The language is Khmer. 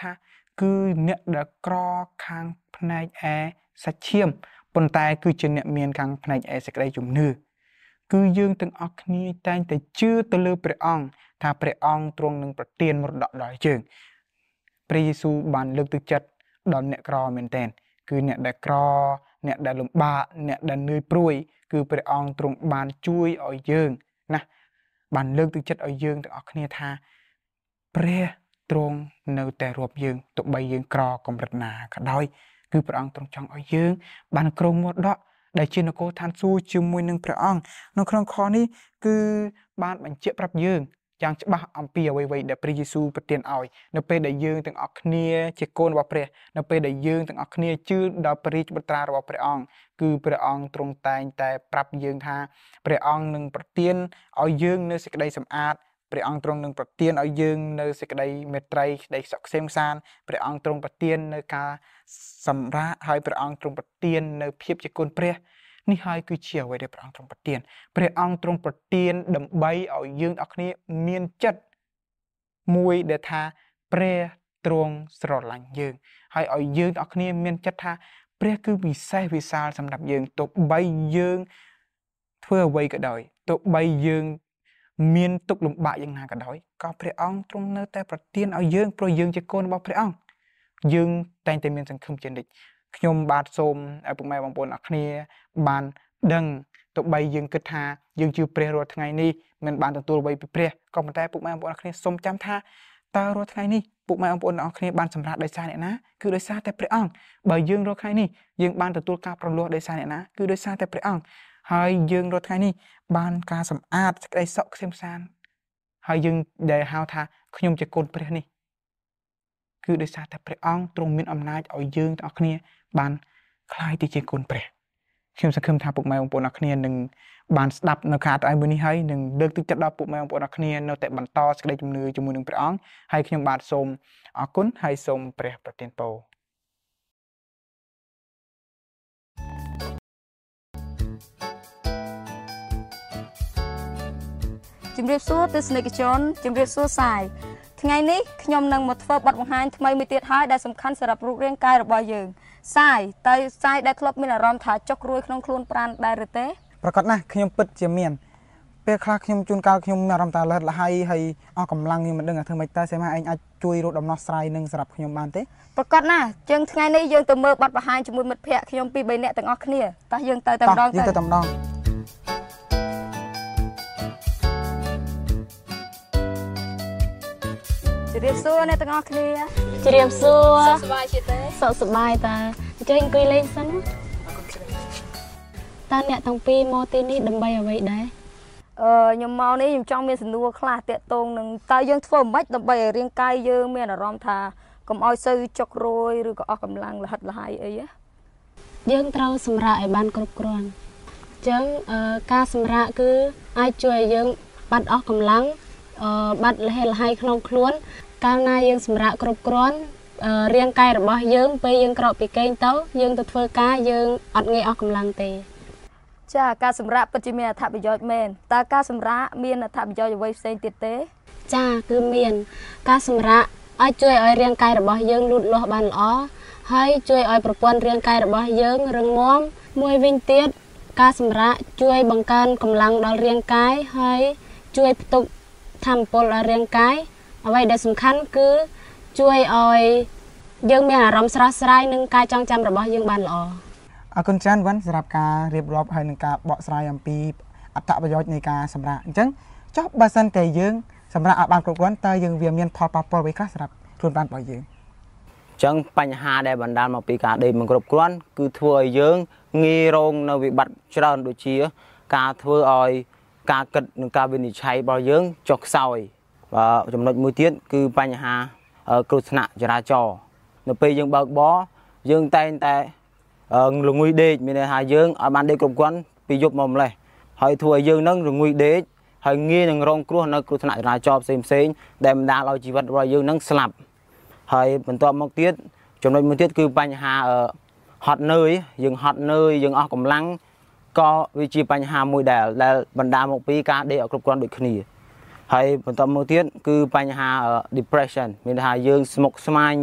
tha cứ nẹt đã cro khang phnai e sạch chiêm bồn tai cứ trên nẹt miền khang phnai e sạch đây chủng nư cứ dương từng óc ni tayแต่chưaទៅលើព្រះអង្គថាព្រះអង្គទ្រង់នឹងប្រទានមរតកដល់យើងព្រះយេស៊ូវបានលើកទឹកចិត្តដល់អ្នកក្រមែនទែនគឺអ្នកដែលក្រអ្នកដែលលំបាកអ្នកដែលនឿយព្រួយគឺព្រះអង្គទ្រង់បានជួយឲ្យយើងណាបានលើកទឹកចិត្តឲ្យយើងទាំងអស់គ្នាថាព្រះទ្រង់នៅតែរាប់យើងទោះបីយើងក្រកម្រិតណាក៏ដោយគឺព្រះអង្គទ្រង់ចង់ឲ្យយើងបានគ្រងមរតកដែលជានគរឋានសួគ៌ជាមួយនឹងព្រះអង្គនៅក្នុងខនេះគឺបានបញ្ជាក់ប្រាប់យើងយ៉ាងច្បាស់អំពីអ្វីៗដែលព្រះយេស៊ូវប្រទានឲ្យនៅពេលដែលយើងទាំងអស់គ្នាជាកូនរបស់ព្រះនៅពេលដែលយើងទាំងអស់គ្នាជឿដល់ព្រះរាជបុត្រារបស់ព្រះអង្គគឺព្រះអង្គទ្រង់តែងតែប្រាប់យើងថាព្រះអង្គនឹងប្រទានឲ្យយើងនៅសេចក្តីសម្អាតព្រះអង្គទ្រង់នឹងប្រទានឲ្យយើងនៅសេចក្តីមេត្រីក្តីសុខក្សេមក្សាន្តព្រះអង្គទ្រង់ប្រទាននៅការសម្រាកហើយព្រះអង្គទ្រង់ប្រទាននៅភាពជាកូនព្រះនេះហើយគឺជាអ្វីដែលព្រះអង្គទ្រង់ប្រទានព្រះអង្គទ្រង់ប្រទានដើម្បីឲ្យយើងទាំងអស់គ្នាមានចិត្តមួយដែលថាព្រះទ្រង់ស្រឡាញ់យើងហើយឲ្យយើងទាំងអស់គ្នាមានចិត្តថាព្រះគឺពិសេសវិសាលសម្រាប់យើងទោះបីយើងធ្វើអ្វីក៏ដោយទោះបីយើងមានទុក្ខលំបាកយ៉ាងណាក៏ដោយក៏ព្រះអង្គទ្រង់នៅតែប្រទានឲ្យយើងព្រោះយើងជាកូនរបស់ព្រះអង្គយើងតែងតែមានសង្ឃឹមជានិច្ចខ្ញុំបាទសូមឲ្យពុកម៉ែបងប្អូនអរគ្នាបានដឹងទោះបីយើងគិតថាយើងជឿព្រះរាល់ថ្ងៃនេះមិនបានទទួលអ្វីពីព្រះក៏ប៉ុន្តែពុកម៉ែបងប្អូនអរគ្នាសូមចាំថាតើរាល់ថ្ងៃនេះពុកម៉ែបងប្អូនអរគ្នាបានសម្រាប់ដោយសារអ្នកណាគឺដោយសារតែព្រះអង្គបើយើងរាល់ថ្ងៃនេះយើងបានទទួលការប្រលោះដោយសារអ្នកណាគឺដោយសារតែព្រះអង្គហើយយើងរាល់ថ្ងៃនេះបានការសម្អាតសេចក្តីសុខក្សេមក្សាន្តហើយយើងដែលហៅថាខ្ញុំជាកូនព្រះនេះគឺដោយសារតែព្រះអង្គទ្រង់មានអំណាចឲ្យយើងទាំងអស់គ្នាបានក្លាយទៅជាកូនព្រះខ្ញុំសង្ឃឹមថាពុកម៉ែបងប្អូនអរគ្នានឹងបានស្ដាប់នៅការអត្ថាមួយនេះហើយនឹងលើកទឹកចិត្តដល់ពុកម៉ែបងប្អូនអរគ្នានៅតែបន្តសេចក្តីជំនឿជាមួយនឹងព្រះអង្គហើយខ្ញុំបាទសូមអរគុណហើយសូមព្រះប្រទានពរជំរាបសួរទស្សនិកជនជំរាបសួរសាយថ្ងៃនេះខ្ញុំនឹងមកធ្វើបទបង្ហាញថ្មីមួយទៀតហើយដែលសំខាន់សម្រាប់រូបរាងកាយរបស់យើងសាយតើសាយដែលធ្លាប់មានអារម្មណ៍ថាចុករួយក្នុងខ្លួនប្រាណដែរឬទេប្រកាសណាស់ខ្ញុំពិតជាមានពេលខ្លះខ្ញុំជួនកាលខ្ញុំមានអារម្មណ៍ថាលះលហើយហើយអស់កម្លាំងខ្ញុំមិនដឹងថាធ្វើម៉េចតើសេម៉ាឯងអាចជួយរកដំណោះស្រាយនឹងសម្រាប់ខ្ញុំបានទេប្រកាសណាស់ជាងថ្ងៃនេះយើងទៅមើលបទបង្ហាញជាមួយមិត្តភ័ក្តិខ្ញុំពី3នាក់ទាំងអស់គ្នាតោះយើងទៅតែម្ដងយើងទៅតែម្ដងជម្រាបសួរអ្នកទាំងអស់គ្នាជម្រាបសួរសុខសប្បាយជាទេសុខសប្បាយតើអញ្ចឹងអង្គុយលេងសិនតើអ្នកទាំងពីរមកទីនេះដើម្បីអ្វីដែរខ្ញុំមកនេះខ្ញុំចង់មានសំណួរខ្លះតាក់ទងនឹងតើយើងធ្វើមិនដើម្បីឲ្យរាងកាយយើងមានអារម្មណ៍ថាកុំឲ្យសូវចុករយឬក៏អស់កម្លាំងលហិតលហើយអីយើងត្រូវសម្រាកឲ្យបានគ្រប់គ្រាន់អញ្ចឹងការសម្រាកគឺអាចជួយឲ្យយើងបាត់អស់កម្លាំងបាត់លះលហើយក្នុងខ្លួនកាលណាយើងសម្រាកគ្រប់គ្រាន់រាងកាយរបស់យើងពេលយើងក្រោកពីគេងទៅយើងទៅធ្វើការយើងអត់ងាយអស់កម្លាំងទេចាការសម្រាកពិតជាមានអត្ថប្រយោជន៍មែនតើការសម្រាកមានអត្ថប្រយោជន៍អ្វីផ្សេងទៀតទេចាគឺមានការសម្រាកអាចជួយឲ្យរាងកាយរបស់យើងលូតលាស់បានល្អហើយជួយឲ្យប្រព័ន្ធរាងកាយរបស់យើងរឹងមាំមួយវិញទៀតការសម្រាកជួយបង្កើនកម្លាំងដល់រាងកាយហើយជួយផ្ទុកថាមពលដល់រាងកាយអ្វីដែលសំខាន់គឺជួយឲ្យយើងមានអារម្មណ៍ស្រស់ស្រាយនិងការចងចាំរបស់យើងបានល្អអរគុណច្រើនវ៉ាន់សម្រាប់ការរៀបរាប់ហើយនឹងការបកស្រាយអំពីអត្ថប្រយោជន៍នៃការសម្រាកអញ្ចឹងចុះបើសិនតែយើងសម្រាកឲ្យបានគ្រប់គ្រាន់តើយើងវាមានផលប៉ះពាល់អ្វីខ្លះសម្រាប់ខ្លួនប្រាណរបស់យើងអញ្ចឹងបញ្ហាដែលបណ្ដាលមកពីការដេកមិនគ្រប់គ្រាន់គឺធ្វើឲ្យយើងងាយរងនៅវិបត្តិច្រើនដូចជាការធ្វើឲ្យការគិតនិងការវិនិច្ឆ័យរបស់យើងចុះខ្សោយចំណុចមួយទៀតគឺបញ្ហាគ្រោះថ្នាក់ចរាចរណ៍នៅពេលយើងបើកបរយើងតែងតែល្ងុយដេកមានន័យថាយើងឲ្យបានដេកគ្រប់គ្រាន់ពីយប់មកម្លេះហើយធ្វើឲ្យយើងនឹងល្ងុយដេកហើយងាយនឹងរងគ្រោះនៅគ្រោះថ្នាក់ចរាចរណ៍ផ្សេងៗដែលបណ្ដាលឲ្យជីវិតរបស់យើងនឹងស្លាប់ហើយបន្ទាប់មកទៀតចំណុចមួយទៀតគឺបញ្ហាហត់នឿយយើងហត់នឿយយើងអស់កម្លាំងក៏វាជាបញ្ហាមួយដែលបណ្ដាលមកពីការដេកអត់គ្រប់គ្រាន់ដូចគ្នាហើយបន្តមកទៀតគឺបញ្ហា depression មានន័យថាយើងស្មុគស្មាញ